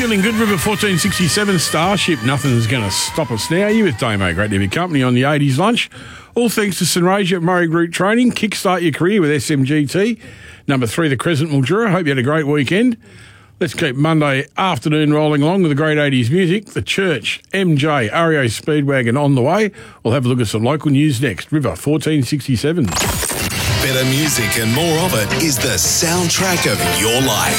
Feeling good, River 1467 Starship. Nothing's going to stop us now. You with Damo. Great to have your company on the 80s lunch. All thanks to St. Raja at Murray Group Training. Kickstart your career with SMGT. Number 3, the Crescent Mildura. Hope you had a great weekend. Let's keep Monday afternoon rolling along with the great 80s music. The Church, MJ, REO Speedwagon on the way. We'll have a look at some local news next. River 1467. Better music and more of it is the soundtrack of your life.